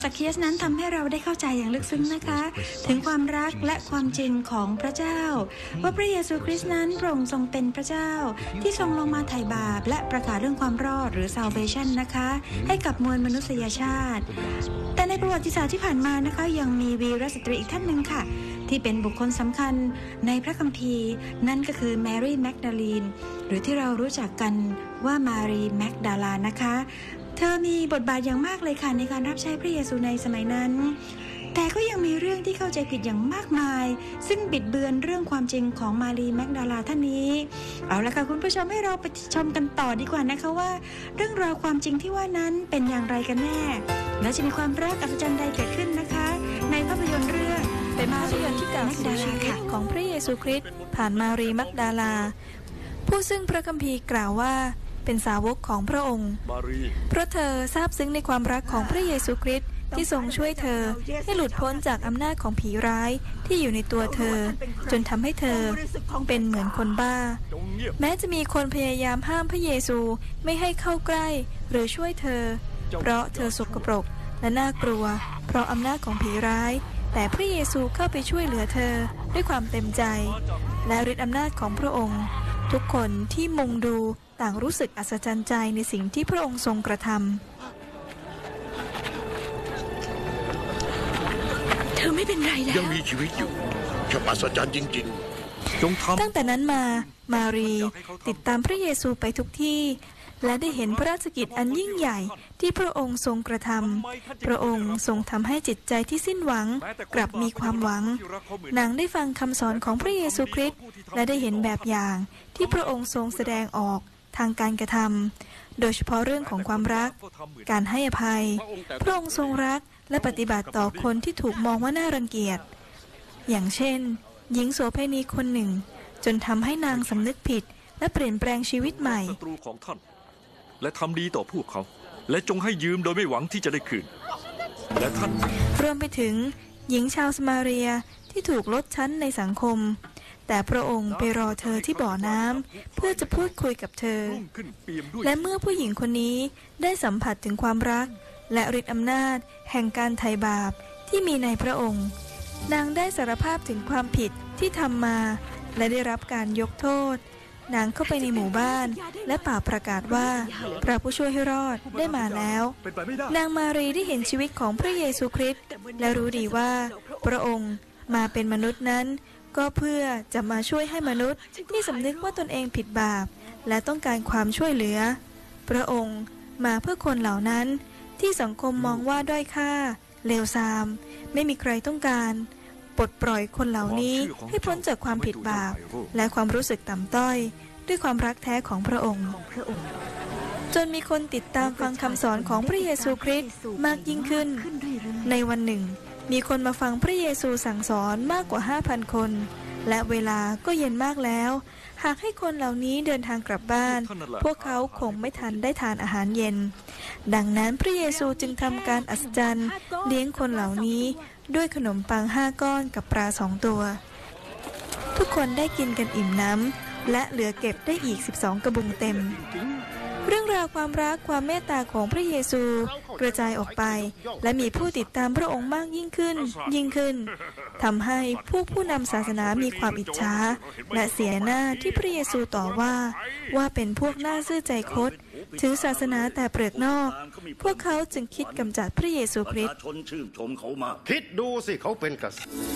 สักคียัสนั้นทำให้เราได้เข้าใจอย่างลึกซึ้งนะคะถึงความรักและความจริงของพระเจ้าว่าพระเยซูคริสต์นั้นพระองค์ทรงเป็นพระเจ้าที่ทรงลงมาไถ่บาปและประกาศเรื่องความรอดหรือ salvation นะคะให้กับมวลมนุษยชาติแต่ในประวัติศาสตร์ที่ผ่านมานะคะยังมีวีรสตรีอีกท่านหนึ่งค่ะที่เป็นบุคคลสำคัญในพระคัมภีร์นั่นก็คือแมรี่แมกดาลีนหรือที่เรารู้จักกันว่ามารีแมกดาลานะคะเธอมีบทบาทอย่างมากเลยค่ะในการรับใช้พระเยซูในสมัยนั้นแต่ก็ยังมีเรื่องที่เข้าใจผิดอย่างมากมายซึ่งบิดเบือนเรื่องความจริงของมารีแมกดาลาท่านนี้เอาละค่ะคุณผู้ชมให้เราไปชมกันต่อดีกว่านะคะว่าเรื่องราวความจริงที่ว่านั้นเป็นอย่างไรกันแน่และจะมีความรักอัศจรรย์ใดเกิดขึ้นนะคะในภาพยนตร์เรื่องเป็นภาพยนตร์ที่กล่าวสู่ชีวิตของพระเยซูคริสต์ผ่านมารีมักดาลาผู้ซึ่งพระคัมภีร์กล่าวว่าเป็นสาวกของพระองค์เพราะเธอซาบซึ้งในความรักของพระเยซูคริสต์ที่ทรงช่วยเธอให้หลุดพ้นจากอำนาจของผีร้ายที่อยู่ในตัวเธอจนทำให้เธอเป็นเหมือนคนบ้าแม้จะมีคนพยายามห้ามพระเยซูไม่ให้เข้าใกล้หรือช่วยเธอเพราะเธอสกปรกและน่ากลัวเพราะอำนาจของผีร้ายแต่พระเยซูเข้าไปช่วยเหลือเธอด้วยความเต็มใจและฤทธิอำนาจของพระองค์ทุกคนที่มุงดูต่างรู้สึกอัศจรรย์ใจในสิ่งที่พระองค์ทรงกระทำเธอไม่เป็นไรแล้วยังมีชีวิตอยู่ช่างอัศจรรย์จริงๆตั้งแต่นั้นมารีติดตามพระเยซูไปทุกที่และได้เห็นพระราชกิจอันยิ่งใหญ่ที่พระองค์ทรงกระทำพระองค์ทรงทำให้จิตใจที่สิ้นหวังกลับมีความหวังนางได้ฟังคำสอนของพระเยซูคริสต์และได้เห็นแบบอย่างที่พระองค์ทรงแสดงออกทางการกระทำโดยเฉพาะเรื่องของความรักการให้อภัยพระองค์ทรงรักและปฏิบัติต่อคนที่ถูกมองว่าน่ารังเกียจอย่างเช่นหญิงโสเภณีคนหนึ่งจนทำให้นางสำนึกผิดและเปลี่ยนแปลงชีวิตใหม่ศัตรูของท่านและทำดีต่อพวกเขาและจงให้ยืมโดยไม่หวังที่จะได้คืนและท่านรวมไปถึงหญิงชาวสมาเรียที่ถูกลดชั้นในสังคมแต่พระองค์ไปรอเธอที่บ่อน้ำเพื่อจะพูดคุยกับเธอและเมื่อผู้หญิงคนนี้ได้สัมผัสถึงความรักและฤทธิอำนาจแห่งการไถ่บาปที่มีในพระองค์นางได้สารภาพถึงความผิดที่ทำมาและได้รับการยกโทษนางเข้าไปในหมู่บ้านและป่าประกาศว่าพระผู้ช่วยให้รอดได้มาแล้วนางมารีได้เห็นชีวิตของพระเยซูคริสต์และรู้ดีว่าพระองค์มาเป็นมนุษย์นั้นก็เพื่อจะมาช่วยให้มนุษย์ที่สำนึกว่าตนเองผิดบาปและต้องการความช่วยเหลือพระองค์มาเพื่อคนเหล่านั้นที่สังคมมองว่าด้อยค่าเลวทรามไม่มีใครต้องการปลดปล่อยคนเหล่านี้ให้พ้นจากความผิดบาปและความรู้สึกต่ำต้อยด้วยความรักแท้ของพระองค์จนมีคนติดตามฟังคำสอนของพระเยซูคริสต์มากยิ่งขึ้นในวันหนึ่งมีคนมาฟังพระเยซูสั่งสอนมากกว่า 5,000 คนและเวลาก็เย็นมากแล้วหากให้คนเหล่านี้เดินทางกลับบ้านพวกเขาคงไม่ทันได้ทานอาหารเย็นดังนั้นพระเยซูจึงทำการอัศจรรย์เลี้ยงคนเหล่านี้ด้วยขนมปัง5 ก้อนกับปลา2 ตัวทุกคนได้กินกันอิ่มน้ำและเหลือเก็บได้อีก12 กระบุงเต็มเรื่องราวความรักความเมตตาของพระเยซูกระจายออกไปและมีผู้ติดตามพระองค์มากยิ่งขึ้นทำให้ผู้นำศาสนามีความอิจฉาและเสียหน้าที่พระเยซูต่อว่าเป็นพวกหน้าซื่อใจคดถือศาสนาแต่เปลือกนอกพวกเขาจึงคิดกำจัดพระเยซูคริสต์คิดดูสิเขาเป็นกษัตริย์